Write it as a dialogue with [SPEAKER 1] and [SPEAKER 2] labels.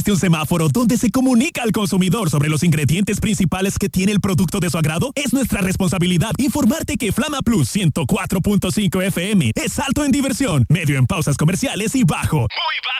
[SPEAKER 1] un semáforo donde se comunica al consumidor sobre los ingredientes principales que tiene el producto de su agrado. Es nuestra responsabilidad informarte que Flama Plus 104.5 FM es alto en diversión, medio en pausas comerciales y bajo, muy bajo